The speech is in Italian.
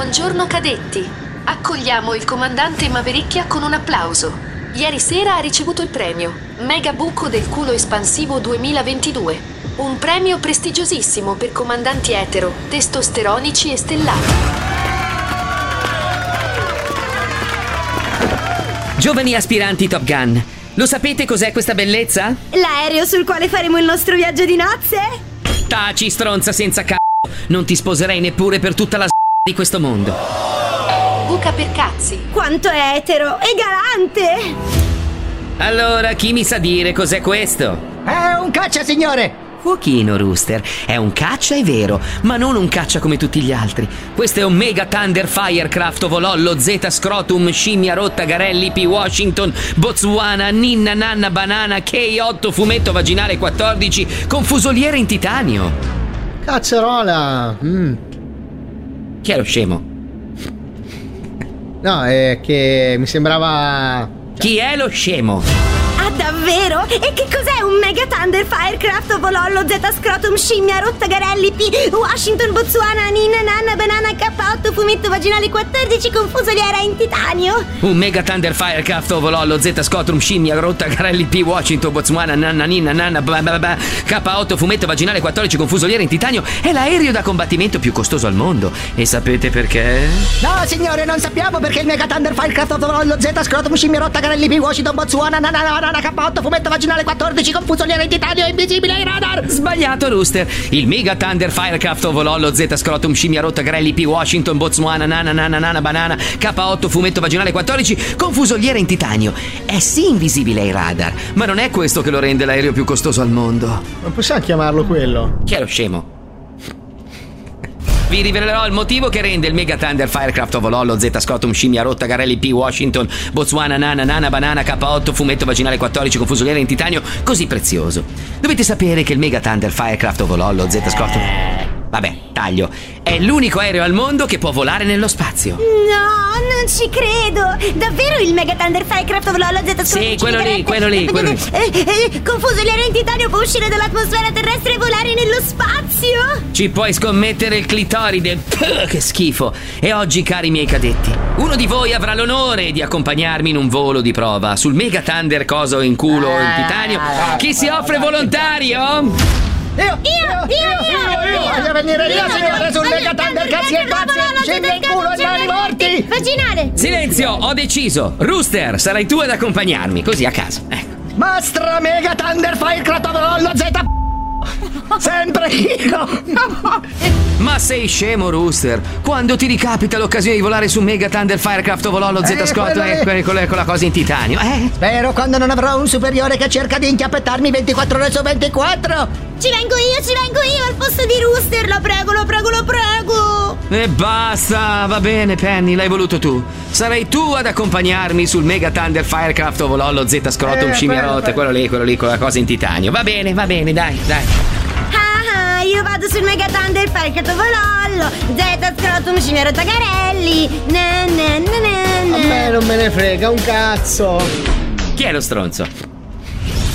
Buongiorno cadetti. Accogliamo il comandante Mavericchia con un applauso. Ieri sera ha ricevuto il premio Mega Buco del Culo Espansivo 2022. Un premio prestigiosissimo per comandanti etero, testosteronici e stellati. Giovani aspiranti Top Gun, lo sapete cos'è questa bellezza? L'aereo sul quale faremo il nostro viaggio di nozze? Taci, stronza senza c***o. Non ti sposerei neppure per tutta la di questo mondo. Buca per cazzi. Quanto è etero e galante! Allora, chi mi sa dire cos'è questo? È un caccia, signore! Fuochino, Rooster, è un caccia, è vero, ma non un caccia come tutti gli altri. Questo è un Mega Thunder Firecraft Ovolollo Z Scrotum Scimmia Rotta Garelli P Washington Botswana Ninna Nanna Banana K8 Fumetto Vaginale 14 con fusoliere in titanio. Cazzarola! Chi è lo scemo? No, è che mi sembrava... Chi è lo scemo? Ah, davvero? E che cos'è un Mega Thunder Firecraft Ovolollo Z Scrotum Scimmia Rotta Garelli P Washington Botswana Ninna Nanna Banana K8 Fumetto Vaginale 14 con fusoliera in titanio? Un Mega Thunder Firecraft Ovolollo Z Scrotum Scimmia Rotta Garelli P Washington Botswana Nanna Ninna Nanna K8 Fumetto Vaginale 14 con fusoliera in titanio è l'aereo da combattimento più costoso al mondo. E sapete perché? No, signore, non sappiamo perché il Mega Thunder Firecraft Ovolollo Z Scrotum Scimmia Rotta Garelli P Washington Botswana Nanna K8 Fumetto Vaginale 14 con fusoliera in titanio invisibile ai radar. Sbagliato, Rooster. Il Mega Thunder Firecraft Ovolollo Z Scrotum Scimmia Rotta Garelli P Washington Botswana Nanna Banana K8 Fumetto Vaginale 14 con fusoliera in titanio è sì invisibile ai radar, ma non è questo che lo rende l'aereo più costoso al mondo. Non possiamo chiamarlo quello? Chi è lo scemo? Vi rivelerò il motivo che rende il Mega Thunder Firecraft Ovolollo Z Scrotum Scimmia Rotta Garelli P Washington Botswana Nanna Banana K8 Fumetto Vaginale 14 con fusoliera in titanio così prezioso. Dovete sapere che il Mega Thunder Firecraft Ovolollo Z Scrotum... Vabbè, taglio. È l'unico aereo al mondo che può volare nello spazio. No, non ci credo. Davvero il Mega Thunder Firecraft Ovolollo Z Scrotum Sì, quello lì. Con fusoliera in titanio può uscire dall'atmosfera terrestre e volare nello spazio? Ci puoi scommettere il clitoride. Puh, che schifo. E oggi, cari miei cadetti, uno di voi avrà l'onore di accompagnarmi in un volo di prova sul Mega Thunder coso in culo in titanio. Chi si offre volontario? Io voglio venire io, signore, sul Mega Thunder cazzi e cazzi, scimmia in culo e mani morti. Vaginale. Silenzio, ho deciso. Rooster, sarai tu ad accompagnarmi, così a caso. Mastra Mega Thunder Firecraft Ovolollo Z. Sempre io. Ma sei scemo, Rooster? Quando ti ricapita l'occasione di volare su Mega Thunder Firecraft Ovolollo Z Scrotum con la cosa in titanio? Spero quando non avrò un superiore che cerca di inchiappettarmi 24 ore su 24. Ci vengo io al posto di Rooster, lo prego. E basta, va bene, Penny, l'hai voluto tu. Sarai tu ad accompagnarmi sul Mega Thunder Firecraft Ovolollo Z Scrotum Scimmia Rotta, quello lì con la cosa in titanio. Va bene, dai. Io vado sul Mega Thunder Firecraft Ovolollo Z Scrotum Scimmia Rotta Garelli. A me non me ne frega un cazzo. Chi è lo stronzo?